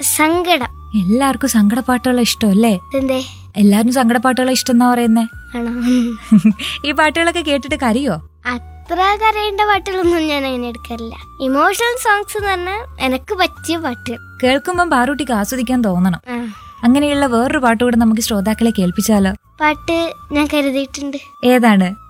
സങ്കടം. എല്ലാവർക്കും സങ്കടപ്പാട്ടുകളെ ഇഷ്ടമല്ലേ? എന്തേ? എല്ലാരും സങ്കടപ്പാട്ടുകളെ ഇഷ്ടം എന്നാ പറയുന്നേ. ആണോ? ഈ പാട്ടുകളൊക്കെ കേട്ടിട്ട് കരയോ? അത്ര കരയേണ്ട പാട്ടുകളൊന്നും ഞാൻ അങ്ങനെ എടുക്കാറില്ല. ഇമോഷണൽ സോങ്സ് എന്ന് പറഞ്ഞാൽ എനക്ക് പറ്റിയ പാട്ട് കേൾക്കുമ്പം പാറൂട്ടിക്ക് ആസ്വദിക്കാൻ തോന്നണം. ആ അങ്ങനെയുള്ള വേറൊരു പാട്ട് കൂടെ നമുക്ക് ശ്രോതാക്കളെ കേൾപ്പിച്ചാലോ? പാട്ട് ഞാൻ കരുതിയിട്ടുണ്ട്. ഏതാണ്?